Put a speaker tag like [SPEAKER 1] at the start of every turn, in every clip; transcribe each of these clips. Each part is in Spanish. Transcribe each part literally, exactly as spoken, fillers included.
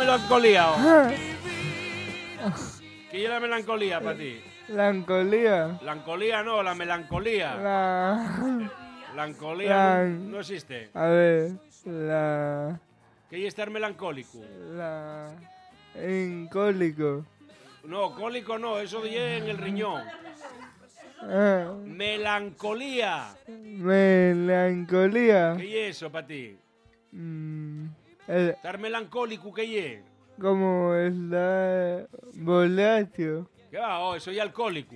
[SPEAKER 1] melancolía? Oh? ¿Qué es la melancolía para ti?
[SPEAKER 2] Melancolía.
[SPEAKER 1] Melancolía no, la melancolía.
[SPEAKER 2] La...
[SPEAKER 1] Melancolía
[SPEAKER 2] La...
[SPEAKER 1] no, no existe.
[SPEAKER 2] A ver, la...
[SPEAKER 1] ¿Qué es estar melancólico?
[SPEAKER 2] La... Encólico.
[SPEAKER 1] No, cólico no, eso de en el riñón.
[SPEAKER 2] Ah.
[SPEAKER 1] Melancolía.
[SPEAKER 2] Melancolía.
[SPEAKER 1] ¿Qué es eso para ti?
[SPEAKER 2] Mm, el...
[SPEAKER 1] Estar melancólico, ¿qué es?
[SPEAKER 2] Como está borracho.
[SPEAKER 1] ¿Qué va? Oh, soy alcohólico.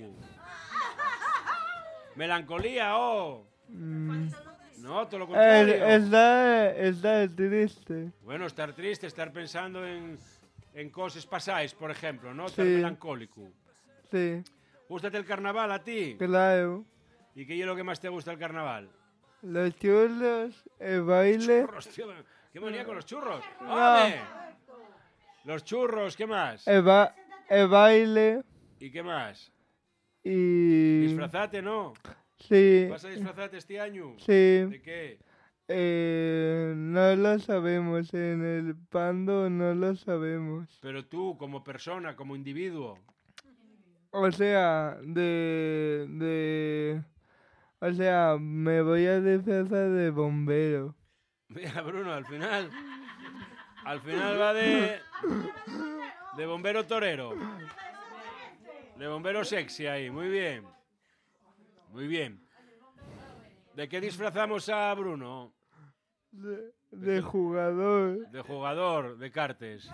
[SPEAKER 1] Melancolía, oh.
[SPEAKER 2] Mm.
[SPEAKER 1] No, todo lo
[SPEAKER 2] El,
[SPEAKER 1] contrario.
[SPEAKER 2] está, está triste.
[SPEAKER 1] Bueno, estar triste, estar pensando en, en cosas pasadas, por ejemplo, ¿no? Estar
[SPEAKER 2] Sí.
[SPEAKER 1] melancólico.
[SPEAKER 2] Sí,
[SPEAKER 1] ¿Gústate el carnaval a ti?
[SPEAKER 2] claro.
[SPEAKER 1] ¿Y qué es lo que más te gusta del carnaval?
[SPEAKER 2] Los churros, el baile.
[SPEAKER 1] Churros, tío. ¿Qué manía con los churros?
[SPEAKER 2] No.
[SPEAKER 1] ¡Hombre! Los churros, ¿qué más?
[SPEAKER 2] El, ba el baile.
[SPEAKER 1] ¿Y qué más?
[SPEAKER 2] Y...
[SPEAKER 1] Disfrazate, ¿no?
[SPEAKER 2] Sí.
[SPEAKER 1] ¿Vas a disfrazarte este año?
[SPEAKER 2] Sí.
[SPEAKER 1] ¿De qué?
[SPEAKER 2] Eh, no lo sabemos. En el pando no lo sabemos.
[SPEAKER 1] Pero tú, como persona, como individuo.
[SPEAKER 2] O sea, de... de... O sea, me voy a disfrazar de bombero.
[SPEAKER 1] Mira, Bruno, al final... Al final va de... De bombero torero. De bombero sexy ahí, muy bien. Muy bien. ¿De qué disfrazamos a Bruno?
[SPEAKER 2] De, de jugador.
[SPEAKER 1] De jugador de cartes.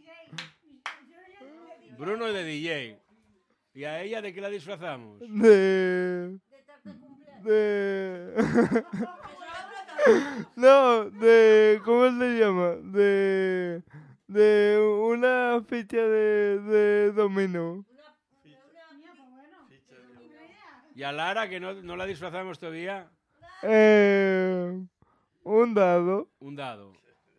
[SPEAKER 1] Bruno es de D J. ¿Y a ella de qué la disfrazamos?
[SPEAKER 2] De... De... No, de... ¿Cómo se llama? De... De una ficha de, de dominó.
[SPEAKER 1] ¿Y a Lara, que no, no la disfrazamos todavía?
[SPEAKER 2] Eh, un dado.
[SPEAKER 1] Un dado.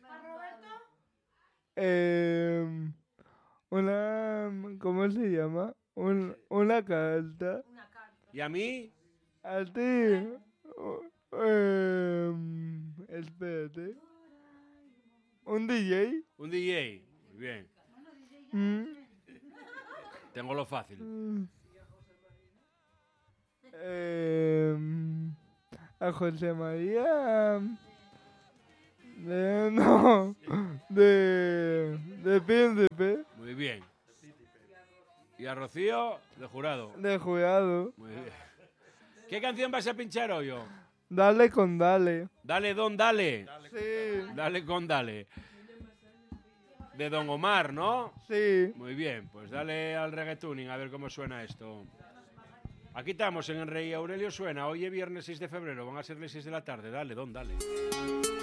[SPEAKER 2] Eh, una... ¿Cómo se llama? Un, una carta.
[SPEAKER 1] ¿Y a mí?
[SPEAKER 2] A ti. Eh, espérate. ¿Un D J?
[SPEAKER 1] Un D J. Muy bien.
[SPEAKER 2] Mm.
[SPEAKER 1] Tengo lo fácil.
[SPEAKER 2] Mm. Eh, a José María. De, no. De. De príncipe.
[SPEAKER 1] Muy bien. ¿Y a Rocío? De jurado.
[SPEAKER 2] De jurado.
[SPEAKER 1] Muy bien. ¿Qué canción vas a pinchar hoy? Yo?
[SPEAKER 2] Dale con dale.
[SPEAKER 1] Dale, don, dale.
[SPEAKER 2] Sí.
[SPEAKER 1] Dale con dale. De Don Omar, ¿no?
[SPEAKER 2] Sí.
[SPEAKER 1] Muy bien, pues dale al reggaetuning a ver cómo suena esto. Aquí estamos en el Rey Aurelio Suena. Hoy es viernes seis de febrero, van a ser las seis de la tarde. Dale, don, dale.